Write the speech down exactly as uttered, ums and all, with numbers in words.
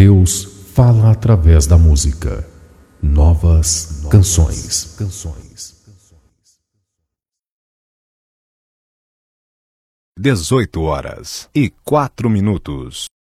Deus fala através da música. Novas canções. Dezoito horas e quatro minutos.